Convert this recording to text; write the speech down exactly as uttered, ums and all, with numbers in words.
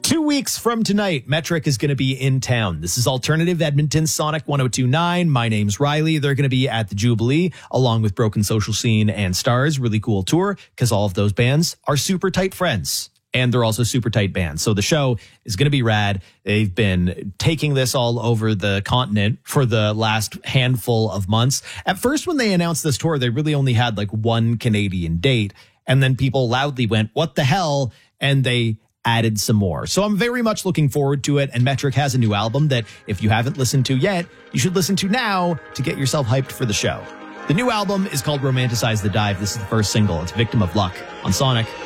Two weeks from tonight, Metric is going to be in town. This is Alternative Edmonton Sonic one oh two point nine. My name's Riley. They're going to be at the Jubilee along with Broken Social Scene and Stars. Really cool tour because all of those bands are super tight friends. And they're also super tight bands. So the show is going to be rad. They've been taking this all over the continent for the last handful of months. At first, when they announced this tour, they really only had like one Canadian date. And then people loudly went, what the hell? And they added some more. So I'm very much looking forward to it. And Metric has a new album that if you haven't listened to yet, you should listen to now to get yourself hyped for the show. The new album is called Romanticize the Dive. This is the first single. It's Victim of Luck on Sonic.